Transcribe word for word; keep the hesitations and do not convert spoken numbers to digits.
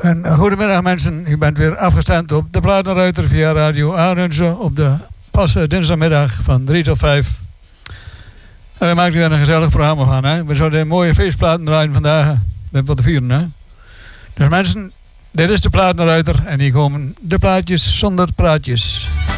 En uh, goedemiddag mensen, u bent weer afgestemd op de Platenruiter via Radio Arnhem op de passe dinsdagmiddag van drie tot vijf. En we maken er een gezellig programma van. Hè? We zouden mooie feestplaten draaien vandaag. We hebben wat te vieren. Hè? Dus mensen, dit is de Platenruiter en hier komen de plaatjes zonder praatjes.